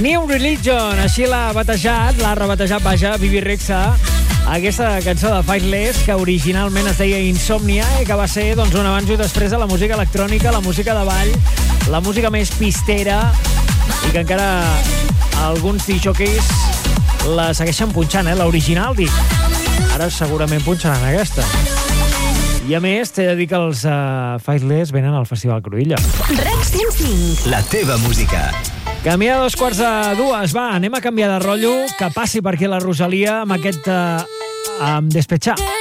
New Religion, així l'ha rebatejat, vaja, Bibi Rexha, aquesta cançó de Faithless, que originalment es deia Insomnia i que va ser doncs, un abans i després de la música electrònica, la música de ball, la música més pistera i que encara alguns disjockeys la segueixen punxant, l'original, dic. Ara segurament punxaran aquesta. I a més, t'he de dir que els Faithless venen al Festival Cruïlla. REC 105. La teva música. Canvia a 2:45. Va, anem a canviar de rotllo. Que passi per aquí la Rosalia amb aquest Despechar.